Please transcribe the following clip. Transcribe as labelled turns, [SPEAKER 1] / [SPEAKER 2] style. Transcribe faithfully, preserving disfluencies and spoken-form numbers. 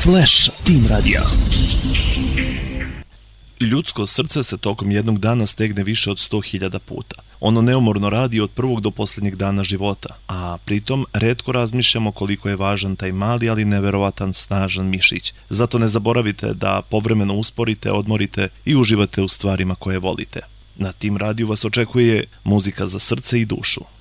[SPEAKER 1] Flash Team Radio.
[SPEAKER 2] Ljudsko srce se tokom jednog dana stegne više od sto hiljada puta. Ono neumorno radi od prvog do posljednjeg dana života, a pritom retko razmišljamo koliko je važan taj mali, ali neverovatan snažan mišić. Zato ne zaboravite da povremeno usporite, odmorite i uživate u stvarima koje volite. Na Team Radio vas očekuje muzika za srce i dušu.